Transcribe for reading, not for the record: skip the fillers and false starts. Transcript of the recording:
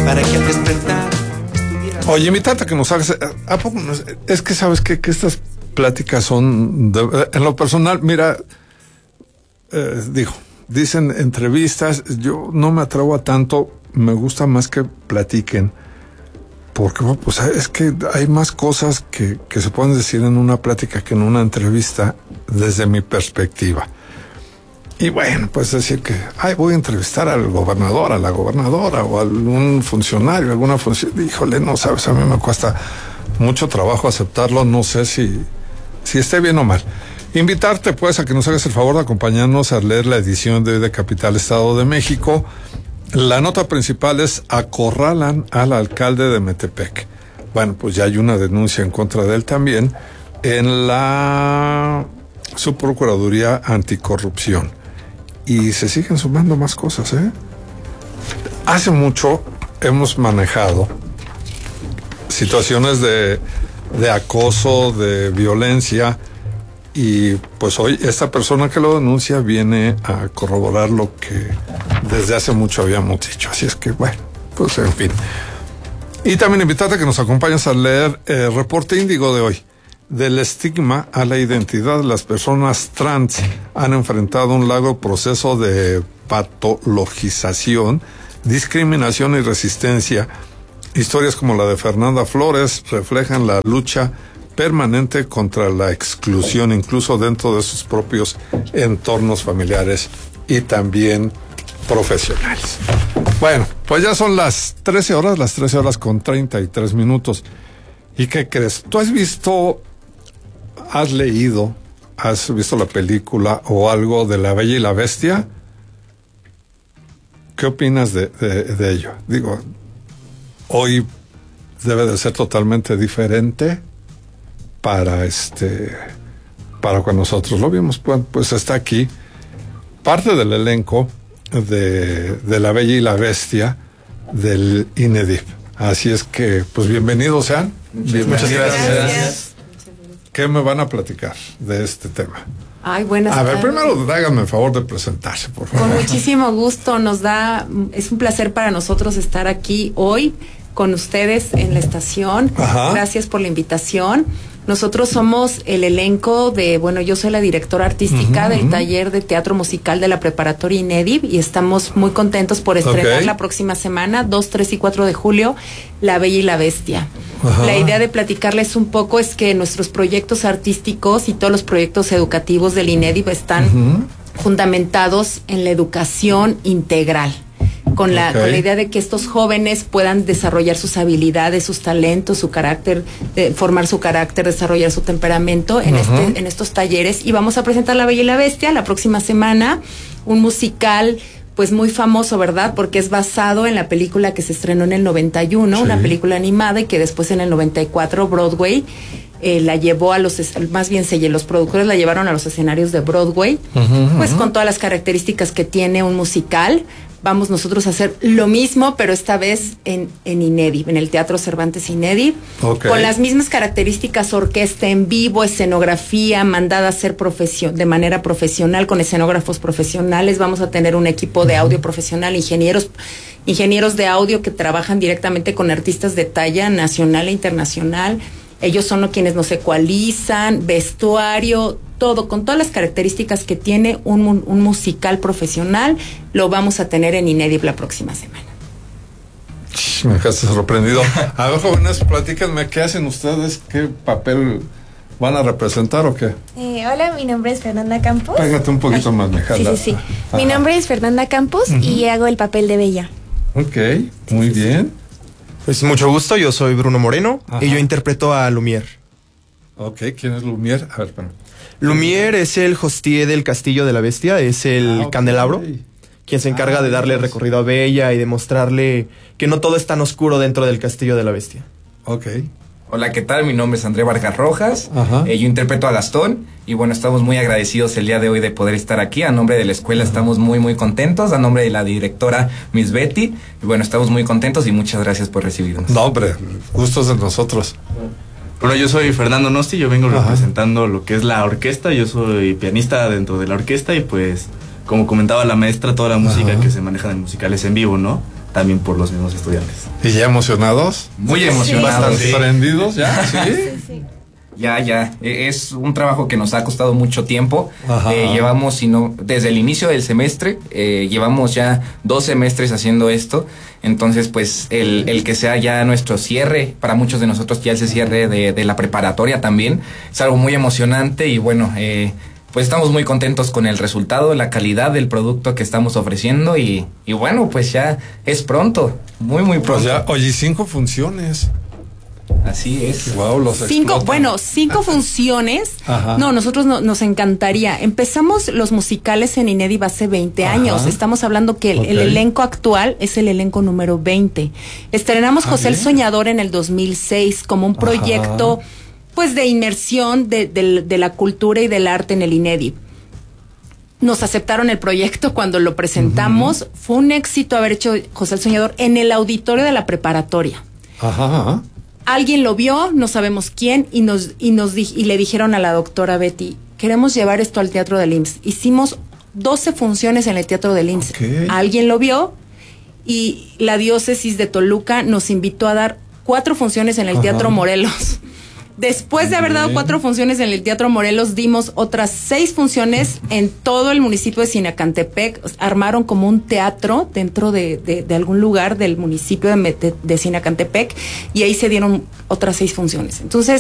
para que al despertar estuvieras... Oye, invitarte a que nos hagas... ¿A poco es que sabes que estas pláticas son... en lo personal, mira, dicen entrevistas, yo no me atrevo a tanto, me gusta más que platiquen, porque pues es que hay más cosas que se pueden decir en una plática que en una entrevista desde mi perspectiva. Y bueno, pues decir que voy a entrevistar al gobernador, a la gobernadora o a algún funcionario, alguna función, híjole, no sabes, a mí me cuesta mucho trabajo aceptarlo, no sé si esté bien o mal. Invitarte pues a que nos hagas el favor de acompañarnos a leer la edición de hoy de Capital Estado de México. La nota principal es: acorralan al alcalde de Metepec. Bueno, pues ya hay una denuncia en contra de él también en la Subprocuraduría Anticorrupción. Y se siguen sumando más cosas, ¿eh? Hace mucho hemos manejado situaciones de acoso, de violencia, y pues hoy esta persona que lo denuncia viene a corroborar lo que desde hace mucho habíamos dicho. Así es que, bueno, pues en fin. Y también invitarte a que nos acompañes a leer el reporte Índigo de hoy. Del estigma a la identidad, las personas trans han enfrentado un largo proceso de patologización, discriminación y resistencia. Historias como la de Fernanda Flores reflejan la lucha permanente contra la exclusión, incluso dentro de sus propios entornos familiares y también profesionales. Bueno, pues ya son las 13 horas con 33 minutos. ¿Y qué crees? ¿Tú has visto, has leído, has visto la película o algo de La Bella y la Bestia? ¿Qué opinas de ello? Digo, hoy debe de ser totalmente diferente para cuando nosotros lo vimos. Pues está aquí parte del elenco de La Bella y la Bestia del INEDIP. Así es que, pues bienvenidos sean. Muchas gracias. ¿Qué me van a platicar de este tema? Ay, buenas tardes. A ver, tardes. primero háganme el favor de presentarse, por favor. Con muchísimo gusto, es un placer para nosotros estar aquí hoy con ustedes en la estación. Ajá. Gracias por la invitación. Nosotros somos el elenco yo soy la directora artística del taller de teatro musical de la preparatoria INEDIP y estamos muy contentos por estrenar la próxima semana, 2, 3 y 4 de julio, La Bella y la Bestia. Ajá. La idea de platicarles un poco es que nuestros proyectos artísticos y todos los proyectos educativos del INEDIP están fundamentados en la educación integral. Con la idea de que estos jóvenes puedan desarrollar sus habilidades, sus talentos, su carácter, formar su carácter, desarrollar su temperamento en estos talleres. Y vamos a presentar La Bella y la Bestia la próxima semana, un musical pues muy famoso, ¿verdad? Porque es basado en la película que se estrenó en el 91, una película animada, y que después en el 94 Broadway la llevó los productores la llevaron a los escenarios de Broadway, pues con todas las características que tiene un musical. Vamos nosotros a hacer lo mismo, pero esta vez en INEDIP, en el Teatro Cervantes INEDIP, con las mismas características: orquesta en vivo, escenografía mandada a hacer de manera profesional, con escenógrafos profesionales. Vamos a tener un equipo de audio profesional, ingenieros de audio que trabajan directamente con artistas de talla nacional e internacional. Ellos son quienes nos ecualizan, vestuario, todo, con todas las características que tiene un musical profesional. Lo vamos a tener en INEDIP la próxima semana. Me dejaste sorprendido. A ver, jóvenes, platíquenme, ¿qué hacen ustedes? ¿Qué papel van a representar o qué? Hola, mi nombre es Fernanda Campos. Pégate un poquito más, Mijala. Sí. Mi nombre es Fernanda Campos y hago el papel de Bella. Ok, muy bien. Pues mucho gusto, yo soy Bruno Moreno. Ajá. Y yo interpreto a Lumière. Ok, ¿quién es Lumière? A ver, espérame. Lumière es el hostier del Castillo de la Bestia, es el candelabro, quien se encarga de darle recorrido a Bella y de mostrarle que no todo es tan oscuro dentro del Castillo de la Bestia. Ok. Hola, ¿qué tal? Mi nombre es André Vargas Rojas. Yo interpreto a Gastón. Y bueno, estamos muy agradecidos el día de hoy de poder estar aquí. A nombre de la escuela estamos muy, muy contentos. A nombre de la directora Miss Betty. Y bueno, estamos muy contentos y muchas gracias por recibirnos. No, hombre, gustos de nosotros. Bueno, yo soy Fernando Nosti, yo vengo representando lo que es la orquesta. Yo soy pianista dentro de la orquesta y pues, como comentaba la maestra, toda la música que se maneja en musicales en vivo, ¿no? también por los mismos estudiantes. ¿Y ya emocionados? Muy emocionados. ¿Bastante prendidos ya? ¿Sí? Ya. Es un trabajo que nos ha costado mucho tiempo. Llevamos, desde el inicio del semestre, llevamos ya 2 semestres haciendo esto. Entonces, pues, el que sea ya nuestro cierre, para muchos de nosotros ya ese cierre de la preparatoria también, es algo muy emocionante y bueno, pues estamos muy contentos con el resultado, la calidad del producto que estamos ofreciendo y bueno, pues ya es pronto, muy pronto. Pues ya, oye, 5 funciones. Así es. Wow, los 5 funciones. Ajá. No, nosotros nos encantaría. Empezamos los musicales en Inedib hace 20 años. Estamos hablando que el elenco actual es el elenco número 20. Estrenamos José el Soñador en el 2006 como un proyecto pues de inmersión de la cultura y del arte en el Inedib. Nos aceptaron el proyecto cuando lo presentamos. Fue un éxito haber hecho José el Soñador en el auditorio de la preparatoria. Alguien lo vio, no sabemos quién, y le dijeron a la doctora Betty, queremos llevar esto al Teatro del IMSS. Hicimos 12 funciones en el Teatro del IMSS. Alguien lo vio y la diócesis de Toluca nos invitó a dar 4 funciones en el Teatro Morelos. Después de haber dado 4 funciones en el Teatro Morelos, dimos otras 6 funciones en todo el municipio de Sinacantepec. Armaron como un teatro dentro de algún lugar del municipio de Sinacantepec y ahí se dieron otras 6 funciones. Entonces,